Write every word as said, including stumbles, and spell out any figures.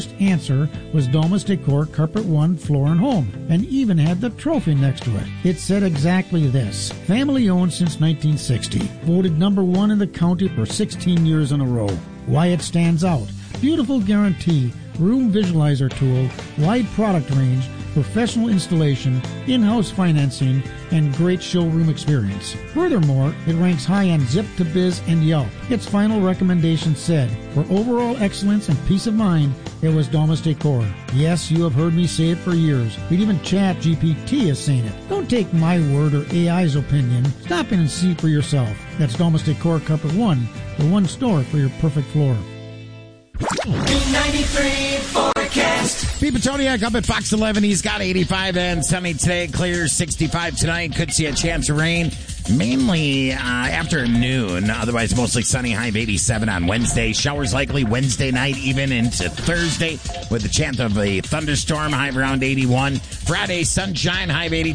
answer was Domus Decor Carpet One Floor and Home, and even had the trophy next to it. It said exactly this: family owned since nineteen sixty, voted number one in the county for sixteen years in a row. Why it stands out: beautiful guarantee, room visualizer tool, wide product range, professional installation, in-house financing, and great showroom experience. Furthermore, it ranks high on Zip to Biz and Yelp. Its final recommendation said, for overall excellence and peace of mind, it was Domus Decor. Yes, you have heard me say it for years, but even Chat G P T is saying it. Don't take my word or A I's opinion. Stop in and see for yourself. That's Domus Decor Carpet One, the one store for your perfect floor. ninety-three forecast. Pete Petoniak up at Fox eleven. He's got eighty-five and sunny today. Clear sixty-five tonight. Could see a chance of rain, mainly uh, after noon. Otherwise, mostly sunny. High of eighty-seven on Wednesday. Showers likely Wednesday night, even into Thursday, with the chance of a thunderstorm. High of around eighty-one. Friday, sunshine. High of eighty.